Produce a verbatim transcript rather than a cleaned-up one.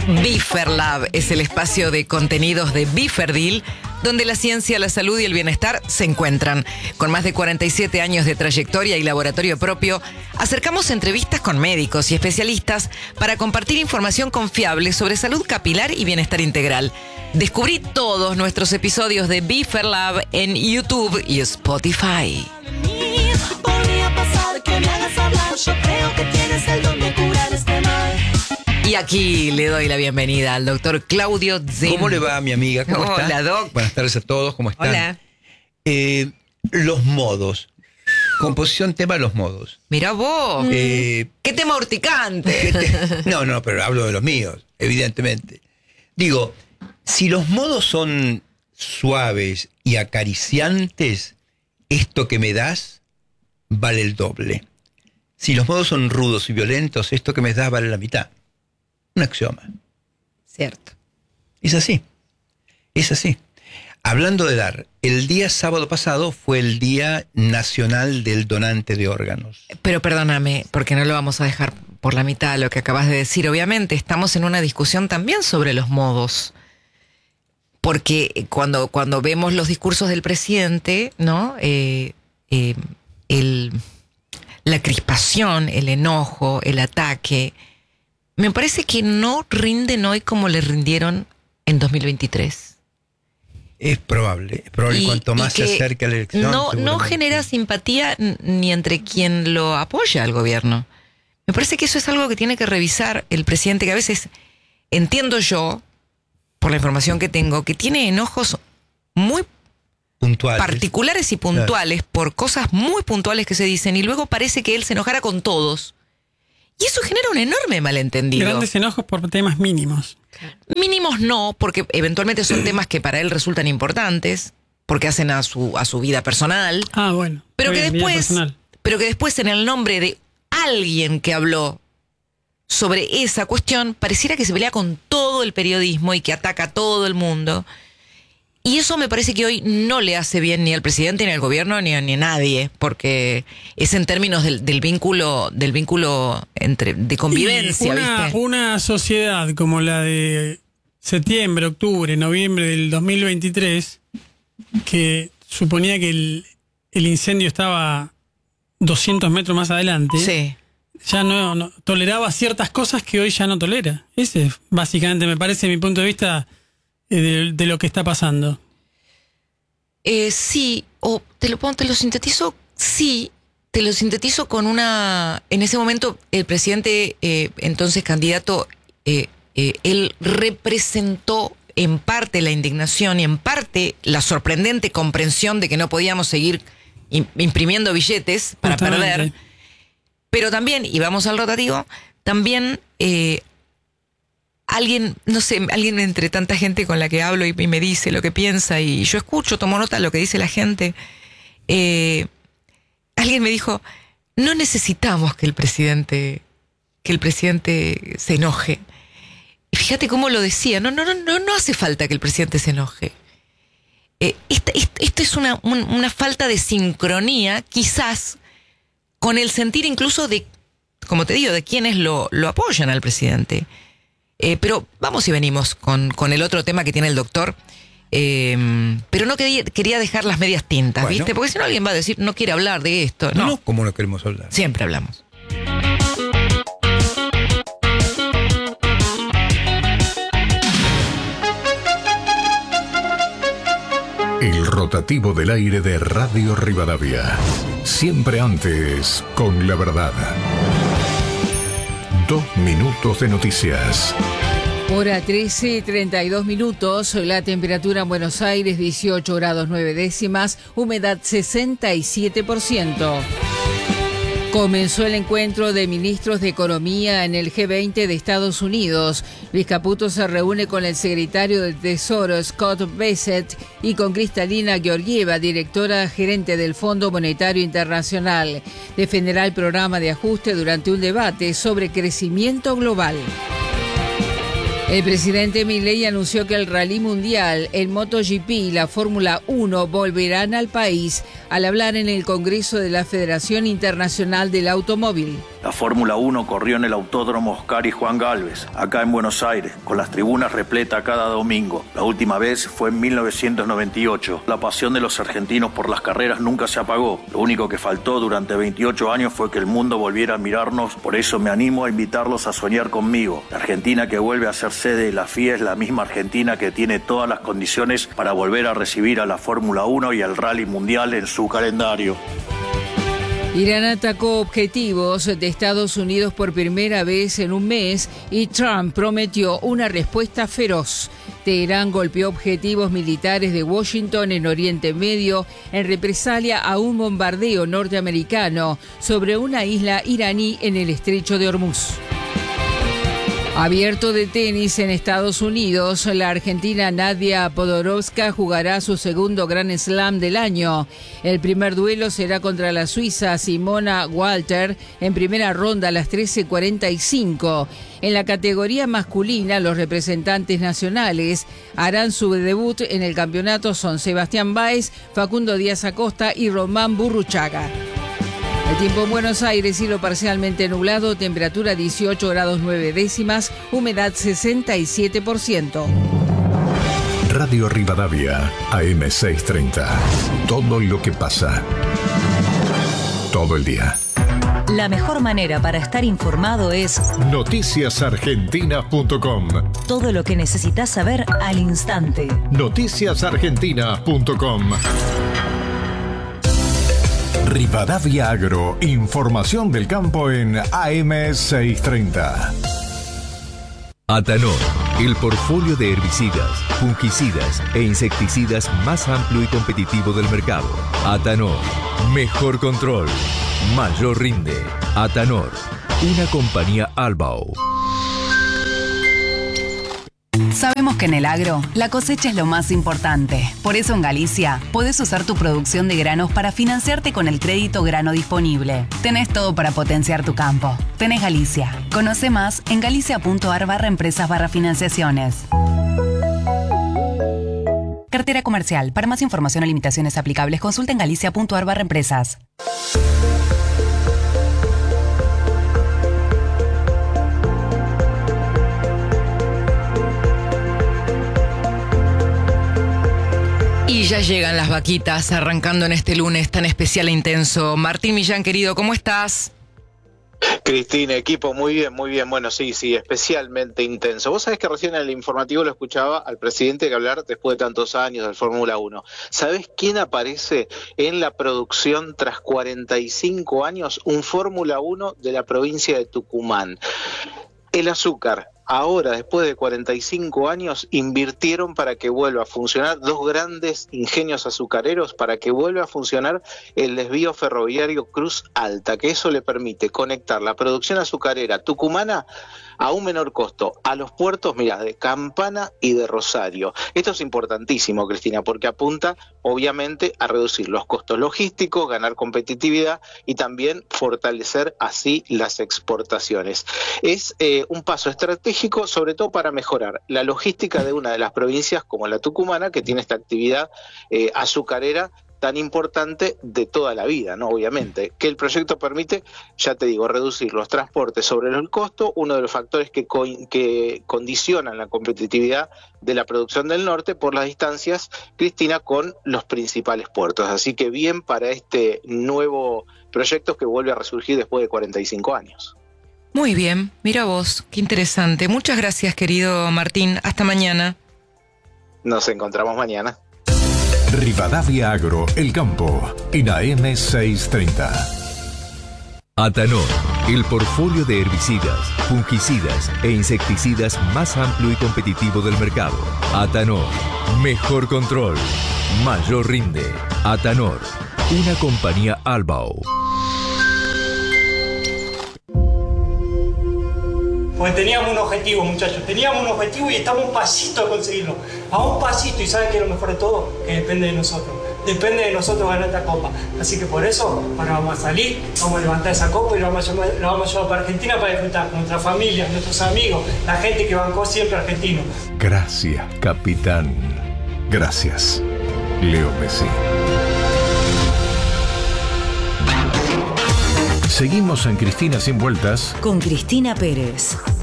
Biferlab es el espacio de contenidos de Biferdil, donde la ciencia, la salud y el bienestar se encuentran. Con más de cuarenta y siete años de trayectoria y laboratorio propio, acercamos entrevistas con médicos y especialistas para compartir información confiable sobre salud capilar y bienestar integral. Descubrí todos nuestros episodios de Biferlab en YouTube y Spotify. Y aquí le doy la bienvenida al doctor Claudio Zin. ¿Cómo le va, mi amiga? ¿Cómo Hola, está? doc. Buenas tardes a todos, ¿cómo están? Hola. Eh, los modos. Composición, tema, los modos. Mira vos. Eh, ¡Qué tema urticante! ¿qué te- No, no, pero hablo de los míos, evidentemente. Digo, si los modos son suaves y acariciantes, esto que me das vale el doble. Si los modos son rudos y violentos, esto que me das vale la mitad. Un axioma. Cierto. Es así. Es así. Hablando de dar, el día sábado pasado fue el Día Nacional del Donante de Órganos. Pero perdóname, porque no lo vamos a dejar por la mitad lo que acabas de decir. Obviamente estamos en una discusión también sobre los modos. Porque cuando, cuando vemos los discursos del presidente, ¿no? Eh, eh, el, la crispación, el enojo, el ataque, me parece que no rinden hoy como le rindieron en dos mil veintitrés. Es probable, es probable. Y- Cuanto más y se que acerca a la elección, No, no seguramente. genera simpatía n- ni entre quien lo apoya al gobierno. Me parece que eso es algo que tiene que revisar el presidente, que a veces entiendo yo, por la información que tengo, que tiene enojos muy puntuales. particulares y puntuales por cosas muy puntuales que se dicen, y luego parece que él se enojara con todos. Y eso genera un enorme malentendido. Grandes enojos por temas mínimos. Mínimos no, porque eventualmente son temas que para él resultan importantes, porque hacen a su, a su vida personal. Ah, bueno. Pero que Bien, vida después, personal. pero que después en el nombre de alguien que habló sobre esa cuestión, pareciera que se pelea con todo el periodismo y que ataca a todo el mundo. Y eso me parece que hoy no le hace bien ni al presidente, ni al gobierno, ni a, ni a nadie, porque es en términos del, del vínculo, del vínculo entre, de convivencia, Y una, ¿viste? una sociedad como la de septiembre, octubre, noviembre del dos mil veintitrés, que suponía que el, el incendio estaba doscientos metros más adelante, Sí. ya no, no toleraba ciertas cosas que hoy ya no tolera. Ese es básicamente, me parece, mi punto de vista eh, de, de lo que está pasando. Eh, sí, o te lo pongo, te lo sintetizo, sí, te lo sintetizo con una. En ese momento, el presidente, eh, entonces candidato, eh, eh, él representó en parte la indignación y en parte la sorprendente comprensión de que no podíamos seguir im- imprimiendo billetes para Justamente. perder. Pero también, y vamos al rotativo, también eh, alguien, no sé, alguien entre tanta gente con la que hablo y, y me dice lo que piensa, y yo escucho, tomo nota de lo que dice la gente, eh, alguien me dijo, no necesitamos que el presidente, que el presidente se enoje. Y fíjate cómo lo decía, no, no, no, no, no hace falta que el presidente se enoje. Eh, esta- esta- esto es una, un- una falta de sincronía, quizás, con el sentir incluso de, como te digo, de quienes lo, lo apoyan al presidente. Eh, pero vamos y venimos con, con el otro tema que tiene el doctor. Eh, pero no quería, quería dejar las medias tintas, Bueno. ¿viste? Porque si no alguien va a decir, no quiere hablar de esto. No, No, no, como no queremos hablar. siempre hablamos. El rotativo del aire de Radio Rivadavia. Siempre antes, con la verdad. Dos minutos de noticias. Hora trece, treinta y dos minutos, la temperatura en Buenos Aires dieciocho grados nueve décimas, humedad sesenta y siete por ciento. Comenzó el encuentro de ministros de Economía en el G veinte de Estados Unidos. Luis Caputo se reúne con el secretario del Tesoro, Scott Bessent, y con Kristalina Georgieva, directora gerente del Fondo Monetario Internacional. Defenderá el programa de ajuste durante un debate sobre crecimiento global. El presidente Milei anunció que el Rally Mundial, el MotoGP y la Fórmula uno volverán al país al hablar en el Congreso de la Federación Internacional del Automóvil. La Fórmula uno corrió en el Autódromo Oscar y Juan Galvez, acá en Buenos Aires, con las tribunas repletas cada domingo. La última vez fue en mil novecientos noventa y ocho. La pasión de los argentinos por las carreras nunca se apagó. Lo único que faltó durante veintiocho años fue que el mundo volviera a mirarnos. Por eso me animo a invitarlos a soñar conmigo. La Argentina que vuelve a ser sede de la F I A es la misma Argentina que tiene todas las condiciones para volver a recibir a la Fórmula uno y al Rally Mundial en su calendario. Irán atacó objetivos de Estados Unidos por primera vez en un mes y Trump prometió una respuesta feroz. Teherán golpeó objetivos militares de Washington en Oriente Medio en represalia a un bombardeo norteamericano sobre una isla iraní en el estrecho de Hormuz. Abierto de tenis en Estados Unidos, la argentina Nadia Podoroska jugará su segundo Grand Slam del año. El primer duelo será contra la suiza Simona Walter en primera ronda a las trece cuarenta y cinco. En la categoría masculina, los representantes nacionales harán su debut en el campeonato son Sebastián Báez, Facundo Díaz Acosta y Román Burruchaga. El tiempo en Buenos Aires, cielo parcialmente nublado, temperatura dieciocho grados nueve décimas, humedad sesenta y siete por ciento. Radio Rivadavia, A M seiscientos treinta. Todo lo que pasa. Todo el día. La mejor manera para estar informado es noticias argentinas punto com. Todo lo que necesitas saber al instante. noticias argentinas punto com. Rivadavia Agro, información del campo en A M seiscientos treinta. Atanor, el portfolio de herbicidas, fungicidas e insecticidas más amplio y competitivo del mercado. Atanor, mejor control, mayor rinde. Atanor, una compañía Albao. Sabemos que en el agro, la cosecha es lo más importante. Por eso en Galicia, podés usar tu producción de granos para financiarte con el crédito grano disponible. Tenés todo para potenciar tu campo. Tenés Galicia. Conoce más en galicia.ar barra empresas barra financiaciones. Cartera comercial. Para más información o limitaciones aplicables, consulta en galicia.ar barra empresas. Y ya llegan las vaquitas arrancando en este lunes tan especial e intenso. Martín Millán, querido, ¿cómo estás? Cristina, equipo, muy bien, muy bien. Bueno, sí, sí, especialmente intenso. Vos sabés que recién en el informativo lo escuchaba al presidente que hablar después de tantos años del Fórmula uno. ¿Sabés quién aparece en la producción tras cuarenta y cinco años? Un Fórmula uno de la provincia de Tucumán. El azúcar. Ahora, después de cuarenta y cinco años, invirtieron para que vuelva a funcionar dos grandes ingenios azucareros, para que vuelva a funcionar el desvío ferroviario Cruz Alta, que eso le permite conectar la producción azucarera tucumana a un menor costo a los puertos, mira, de Campana y de Rosario. Esto es importantísimo, Cristina, porque apunta, obviamente, a reducir los costos logísticos, ganar competitividad y también fortalecer así las exportaciones. Es eh, un paso estratégico, sobre todo para mejorar la logística de una de las provincias como la tucumana, que tiene esta actividad eh, azucarera tan importante de toda la vida, ¿no? Obviamente, que el proyecto permite, ya te digo, reducir los transportes sobre el costo, uno de los factores que, co que condicionan la competitividad de la producción del norte por las distancias, Cristina, con los principales puertos. Así que bien para este nuevo proyecto que vuelve a resurgir después de cuarenta y cinco años. Muy bien, mira vos, qué interesante. Muchas gracias, querido Martín. Hasta mañana. Nos encontramos mañana. Rivadavia Agro, el campo, en A M seiscientos treinta. Atanor, el portfolio de herbicidas, fungicidas e insecticidas más amplio y competitivo del mercado. Atanor, mejor control, mayor rinde. Atanor, una compañía Albao. Porque teníamos un objetivo, muchachos, teníamos un objetivo y estamos un pasito a conseguirlo. A un pasito, y ¿saben qué es lo mejor de todo? Que depende de nosotros. Depende de nosotros ganar esta copa. Así que por eso, ahora vamos a salir, vamos a levantar esa copa y la vamos a llevar, la vamos a llevar para Argentina para disfrutar con nuestra familia, nuestros amigos, la gente que bancó siempre argentino. Gracias, capitán. Gracias, Leo Messi. Seguimos en Cristina Sin Vueltas con Cristina Pérez.